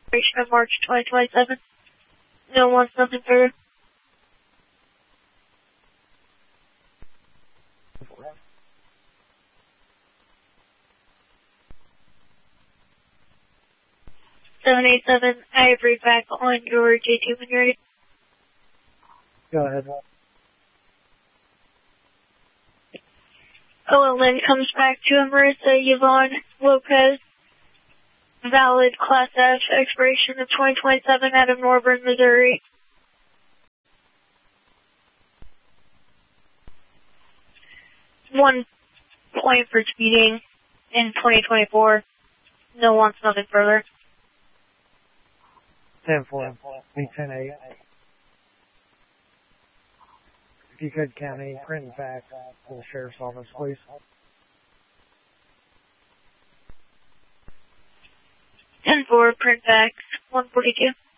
of March 2027. No one wants nothing further. Seven 787, Ivory back on your J2 when you're ready. Go ahead. OLN comes back to Marissa Yvonne Lopez. Valid Class F, expiration of 2027 out of Norburn, Missouri. One point for speeding in 2024. No wants nothing further. 10-4, 10-8. If you could, County, print and fax to the Sheriff's Office, please. 10-4, print fax, 142.